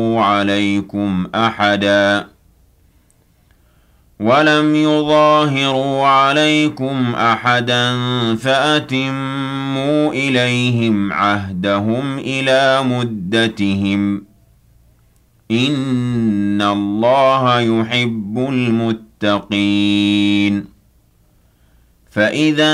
عليكم أحدا ولم يظاهروا عليكم أحدا فأتموا إليهم عهدهم إلى مدتهم إن الله يحب المتقين فإذا